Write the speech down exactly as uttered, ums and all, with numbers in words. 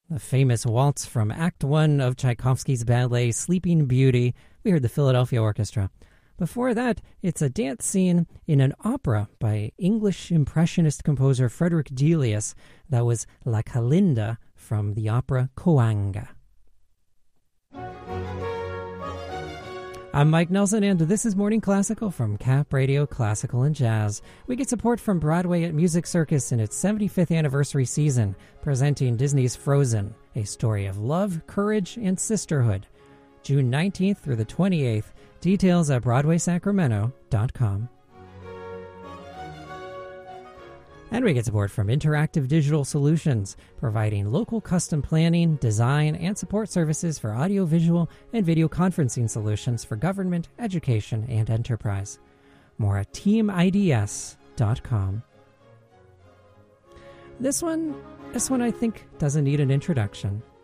The famous waltz from Act One of Tchaikovsky's ballet Sleeping Beauty. We heard the Philadelphia Orchestra. Before that, it's a dance scene in an opera by English Impressionist composer Frederick Delius. That was La Calinda from the opera Coanga. I'm Mike Nelson, and this is Morning Classical from Cap Radio Classical and Jazz. We get support from Broadway at Music Circus in its seventy-fifth anniversary season, presenting Disney's Frozen, a story of love, courage, and sisterhood. June nineteenth through the twenty-eighth. Details at broadway sacramento dot com. And we get support from Interactive Digital Solutions, providing local custom planning, design, and support services for audiovisual and video conferencing solutions for government, education, and enterprise. More at team I D S dot com. This one, this one I think doesn't need an introduction.